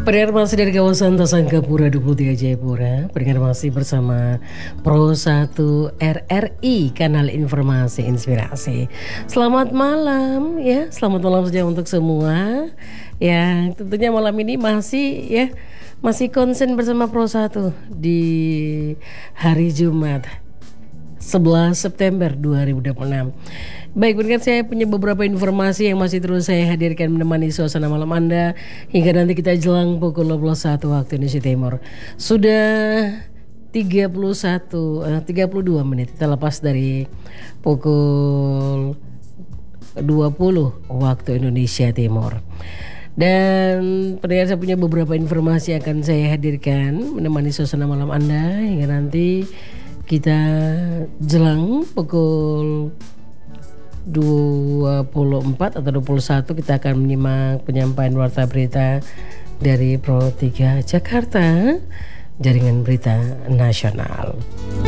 Pendengar masih dari kawasan Tasangkapura 23 Jayapura. Pendengar masih bersama Pro 1 RRI, kanal informasi inspirasi. Selamat malam ya, selamat malam saja untuk semua. Yang tentunya malam ini masih konsen bersama Pro 1 di hari Jumat 11 September 2026. Baik, berkat saya punya beberapa informasi yang masih terus saya hadirkan menemani suasana malam Anda hingga nanti kita jelang pukul 21 waktu Indonesia Timur. Sudah 32 menit kita lepas dari pukul 20 waktu Indonesia Timur. Dan pendengar, saya punya beberapa informasi yang akan saya hadirkan menemani suasana malam Anda hingga nanti kita jelang pukul 24 atau 21 kita akan menyimak penyampaian warta berita dari Pro 3 Jakarta, Jaringan Berita Nasional.